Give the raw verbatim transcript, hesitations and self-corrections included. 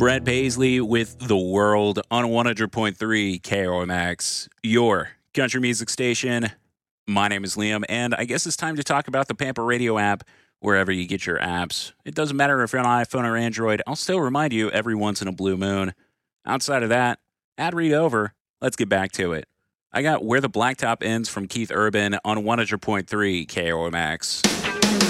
Brett Paisley with The World on one hundred point three K O M X, your country music station. My name is Liam, and I guess it's time to talk about the Pamper Radio app wherever you get your apps. It doesn't matter if you're on iPhone or Android. I'll still remind you every once in a blue moon. Outside of that, ad read over. Let's get back to it. I got Where the Blacktop Ends from Keith Urban on one hundred point three K O M X.